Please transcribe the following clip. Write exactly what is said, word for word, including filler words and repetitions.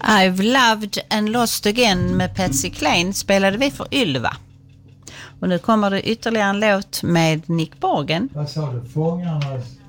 I've loved and lost again med Patsy Cline spelade vi för Ylva. Och nu kommer det ytterligare en låt med Nick Borgen. Vad sa du? Fångarnas...